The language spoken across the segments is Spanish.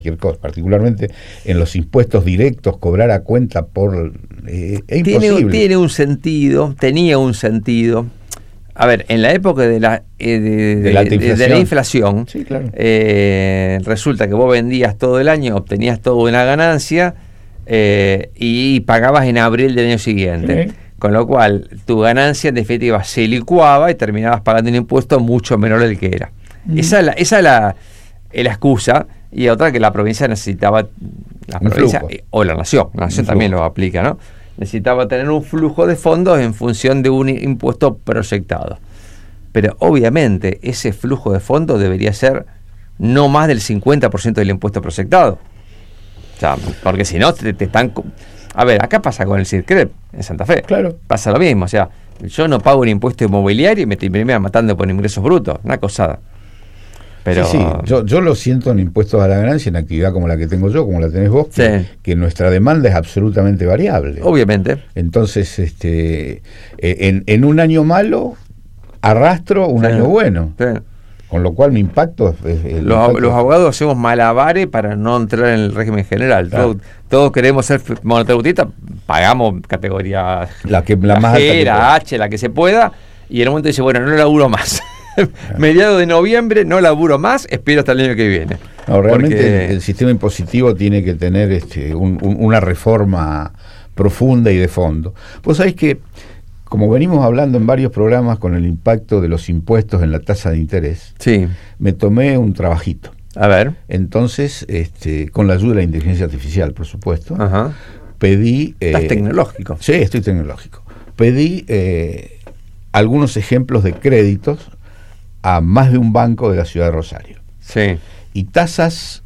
cualquier cosa, particularmente en los impuestos directos, cobrar a cuenta por... es imposible. Tenía un sentido. A ver, en la época de la inflación, sí, claro. Resulta que vos vendías todo el año, obtenías toda una ganancia y pagabas en abril del año siguiente. Sí. Con lo cual, tu ganancia en definitiva se licuaba y terminabas pagando un impuesto mucho menor del que era. Esa es la excusa, y otra que la provincia necesitaba, o la nación también lo aplica, ¿no? Necesitaba tener un flujo de fondos en función de un impuesto proyectado. Pero obviamente ese flujo de fondos debería ser no más del 50% del impuesto proyectado. O sea, porque si no te están... A ver, acá pasa con el CIRCREP en Santa Fe. Claro. Pasa lo mismo, o sea, yo no pago un impuesto inmobiliario y me terminan matando por ingresos brutos, una cosada. Pero... Sí, yo lo siento en impuestos a la ganancia, en actividad como la que tengo yo, como la tenés vos, sí, que nuestra demanda es absolutamente variable. Obviamente. Entonces, en un año malo, arrastro un año bueno. Sí. Con lo cual mi impacto es... Los abogados hacemos malabares para no entrar en el régimen general. Claro. Todos queremos ser monotributista, pagamos categoría la más G, la H, la que se pueda, y en un momento dice, bueno, no laburo más. Mediados de noviembre no laburo más, espero hasta el año que viene. No, realmente el sistema impositivo tiene que tener una reforma profunda y de fondo. Vos sabés que, como venimos hablando en varios programas con el impacto de los impuestos en la tasa de interés, sí, me tomé un trabajito. A ver. Entonces, con la ayuda de la inteligencia artificial, por supuesto, ajá, pedí... ¿Estás tecnológico? Sí, estoy tecnológico. Pedí algunos ejemplos de créditos a más de un banco de la ciudad de Rosario. Sí. Y tasas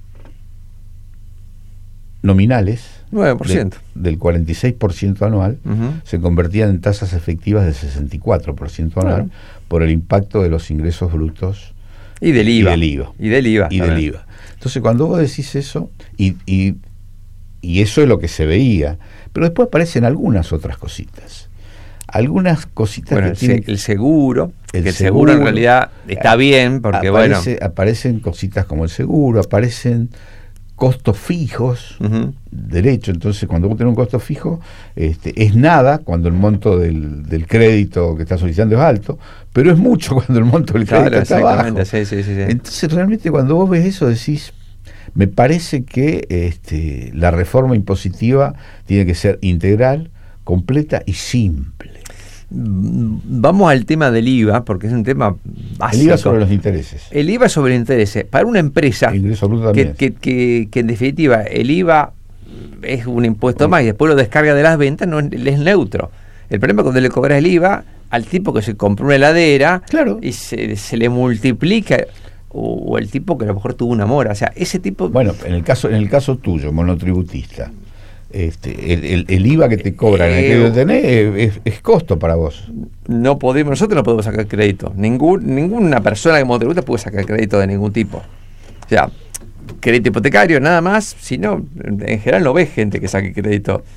nominales 9%. Del 46% anual, se convertían en tasas efectivas del 64% anual, por el impacto de los ingresos brutos y del IVA. Y del IVA. Entonces, cuando vos decís eso, y eso es lo que se veía, pero después aparecen algunas otras cositas. Algunas cositas que tienen... El seguro, el seguro en realidad está bien, porque aparecen cositas como el seguro, aparecen costos fijos, derecho. Entonces, cuando vos tenés un costo fijo, es nada cuando el monto del crédito que estás solicitando es alto, pero es mucho cuando el monto del crédito está bajo. Sí. Entonces, realmente, cuando vos ves eso, decís, me parece que la reforma impositiva tiene que ser integral, completa y simple. Vamos al tema del IVA, porque es un tema básico. El IVA sobre los intereses. El IVA sobre los intereses. Para una empresa que en definitiva el IVA es un impuesto más y después lo descarga de las ventas, no es neutro. El problema es cuando le cobras el IVA al tipo que se compró una heladera, claro, y se le multiplica, o el tipo que a lo mejor tuvo una mora. O sea, ese tipo... Bueno, en el caso tuyo, monotributista, el IVA que te cobran en el crédito que tenés es costo para vos. Nosotros no podemos sacar crédito. Ninguna persona que monotributa puede sacar crédito de ningún tipo. O sea, crédito hipotecario nada más, si no, en general no ves gente que saque crédito.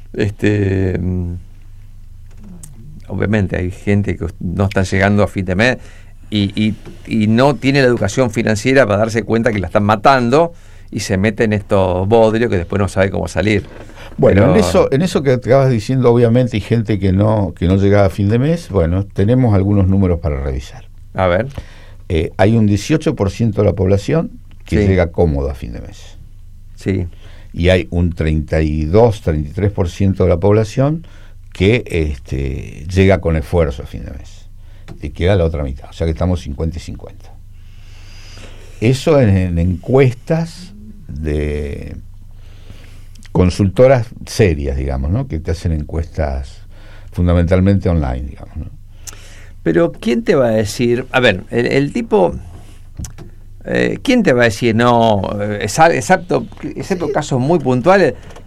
Obviamente hay gente que no está llegando a fin de mes y no tiene la educación financiera para darse cuenta que la están matando y se mete en estos bodrios que después no sabe cómo salir. Bueno, en eso que acabas diciendo, obviamente hay gente que no llegaba a fin de mes. Bueno, tenemos algunos números para revisar. A ver. Hay un 18% de la población que llega cómodo a fin de mes. Sí. Y hay un 32-33% de la población que llega con esfuerzo a fin de mes. Y queda la otra mitad. O sea que estamos 50 y 50. Eso en encuestas de consultoras serias, digamos, ¿no? Que te hacen encuestas fundamentalmente online, digamos, ¿no? Pero ¿quién te va a decir? A ver, el tipo... ¿quién te va a decir no? Excepto casos muy puntuales,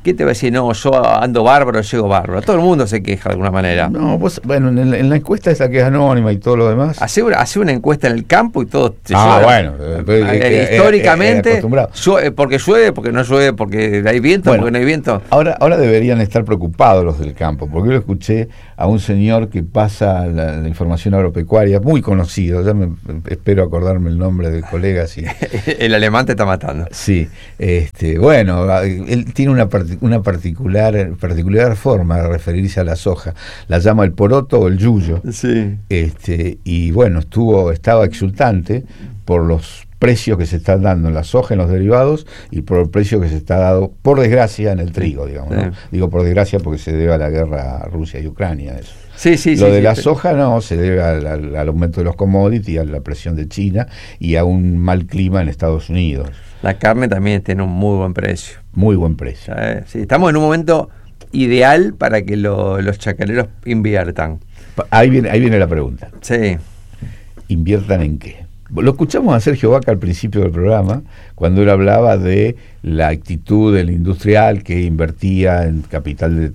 ¿qué te va a decir? No, yo ando bárbaro, llego bárbaro. Todo el mundo se queja de alguna manera. No, bueno, en la encuesta esa que es anónima y todo lo demás. Hace una encuesta en el campo y todo te históricamente, porque llueve, porque no llueve, porque hay viento, porque no hay viento. Ahora deberían estar preocupados los del campo, porque yo escuché a un señor que pasa la información agropecuaria, muy conocido, ya espero acordarme el nombre del colega. Sí. El alemán te está matando. Sí, bueno, él tiene una particular forma de referirse a la soja, la llama el poroto o el yuyo. Sí. Y bueno, estaba exultante por los precios que se están dando en la soja, en los derivados, y por el precio que se está dando, por desgracia, en el trigo, digamos, ¿no? Digo por desgracia porque se debe a la guerra a Rusia y Ucrania, eso. Lo de la soja no, se debe al aumento de los commodities, a la presión de China y a un mal clima en Estados Unidos. La carne también tiene un muy buen precio. Muy buen precio. Sí, estamos en un momento ideal para que los chacareros inviertan. Ahí viene la pregunta. Sí. ¿Inviertan en qué? Lo escuchamos a Sergio Vaca al principio del programa, cuando él hablaba de la actitud del industrial que invertía en capital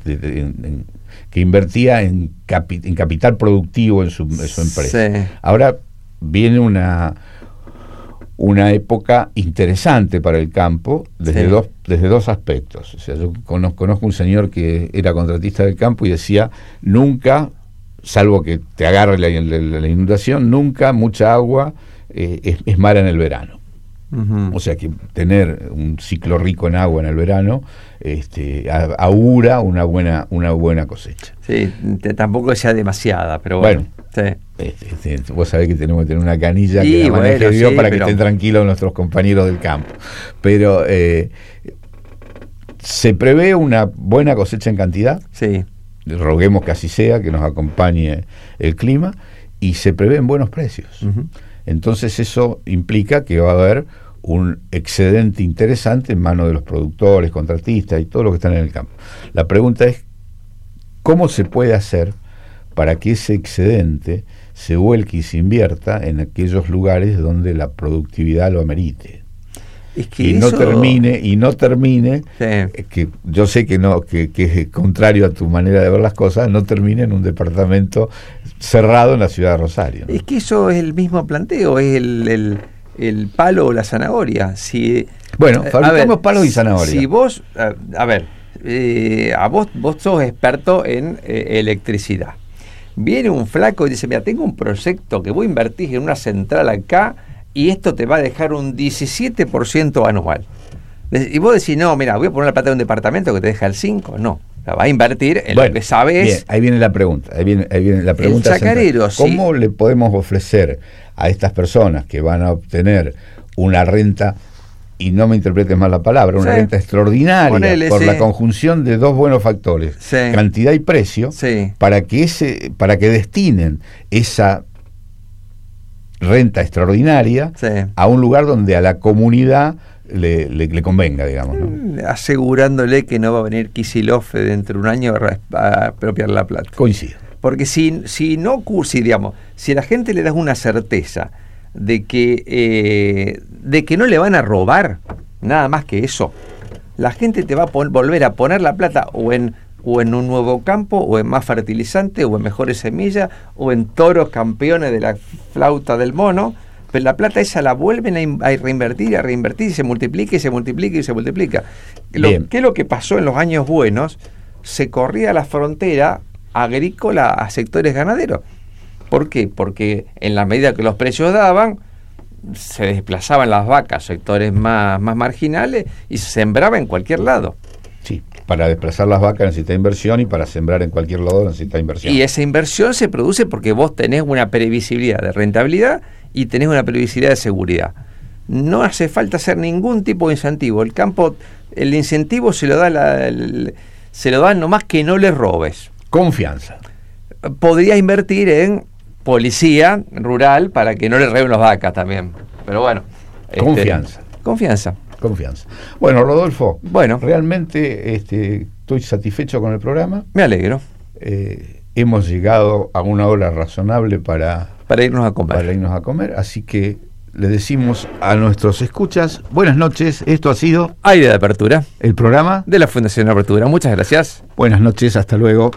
en capital productivo en su empresa. Sí. Ahora viene una época interesante para el campo desde dos aspectos. O sea, yo conozco un señor que era contratista del campo y decía, nunca, salvo que te agarre la inundación, nunca mucha agua es mala en el verano. Uh-huh. O sea que tener un ciclo rico en agua en el verano augura una buena cosecha. Sí, tampoco sea demasiada, pero bueno. Sí. Vos sabés que tenemos que tener una canilla que la maneje Dios para que estén tranquilos nuestros compañeros del campo. Pero se prevé una buena cosecha en cantidad. Sí. Roguemos que así sea, que nos acompañe el clima, y se prevén buenos precios. Uh-huh. Entonces eso implica que va a haber un excedente interesante en manos de los productores, contratistas y todos los que están en el campo. La pregunta es, ¿cómo se puede hacer para que ese excedente se vuelque y se invierta en aquellos lugares donde la productividad lo amerite? No termine, que yo sé que no, que es contrario a tu manera de ver las cosas, no termine en un departamento cerrado en la ciudad de Rosario, ¿no? Es que eso es el mismo planteo, es el palo o la zanahoria. Fabricamos palos y zanahorias. Si vos, vos sos experto en electricidad. Viene un flaco y dice, mira, tengo un proyecto que voy a invertir en una central acá y esto te va a dejar un 17% anual. Y vos decís, no, mira, voy a poner la plata en un departamento que te deja el 5%. No, la vas a invertir en lo que sabes. Bien, ahí viene la pregunta. El chacarero, ¿cómo le podemos ofrecer a estas personas que van a obtener una renta, y no me interpretes mal la palabra, una renta extraordinaria por la conjunción de dos buenos factores, cantidad y precio, para que destinen esa renta extraordinaria a un lugar donde a la comunidad le convenga, digamos, ¿no? Asegurándole que no va a venir Kicillof dentro de un año a apropiar la plata. Coincido. Porque si la gente le das una certeza de que no le van a robar, nada más que eso, la gente te va a volver a poner la plata o en un nuevo campo, o en más fertilizante, o en mejores semillas, o en toros campeones de la flauta del mono, pero la plata esa la vuelven a reinvertir, y se multiplica, y se multiplica, y se multiplica. ¿Qué es lo que pasó en los años buenos? Se corría la frontera agrícola a sectores ganaderos. ¿Por qué? Porque en la medida que los precios daban, se desplazaban las vacas a sectores más marginales y se sembraba en cualquier lado. Sí, para desplazar las vacas necesita inversión, y para sembrar en cualquier lado necesita inversión. Y esa inversión se produce porque vos tenés una previsibilidad de rentabilidad y tenés una previsibilidad de seguridad. No hace falta hacer ningún tipo de incentivo. El campo, el incentivo se lo da nomás que no le robes. Confianza. Podrías invertir en policía rural para que no le roben las vacas también. Pero bueno. Confianza. Bueno, Rodolfo, realmente estoy satisfecho con el programa. Me alegro. Hemos llegado a una hora razonable para irnos a comer. Así que le decimos a nuestros escuchas, buenas noches, esto ha sido Aire de Apertura, el programa de la Fundación Apertura. Muchas gracias. Buenas noches, hasta luego.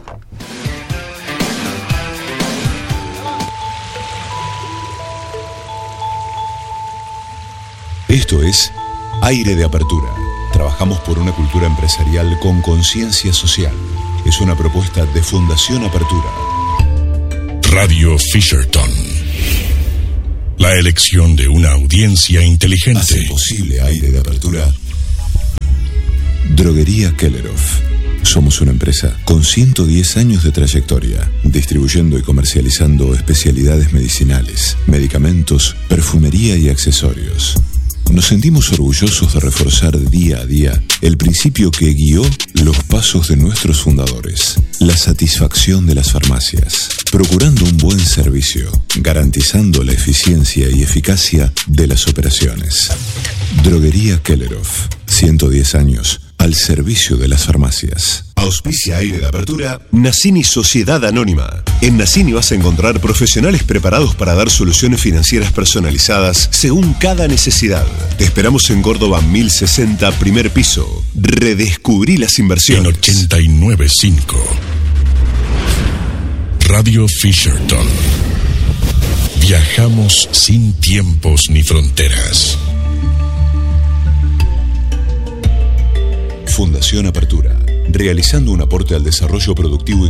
Esto es Aire de Apertura. Trabajamos por una cultura empresarial con conciencia social. Es una propuesta de Fundación Apertura. Radio Fisherton. La elección de una audiencia inteligente. Hace posible Aire de Apertura. Droguería Kelleroff. Somos una empresa con 110 años de trayectoria, distribuyendo y comercializando especialidades medicinales, medicamentos, perfumería y accesorios. Nos sentimos orgullosos de reforzar día a día el principio que guió los pasos de nuestros fundadores: la satisfacción de las farmacias, procurando un buen servicio, garantizando la eficiencia y eficacia de las operaciones. Droguería Kelleroff, 110 años al servicio de las farmacias. Auspicia Aire de Apertura Nassini Sociedad Anónima. En Nassini vas a encontrar profesionales preparados para dar soluciones financieras personalizadas según cada necesidad. Te esperamos en Córdoba 1060, primer piso. Redescubrí las inversiones. En 89.5. Radio Fisherton. Viajamos sin tiempos ni fronteras. Fundación Apertura, realizando un aporte al desarrollo productivo y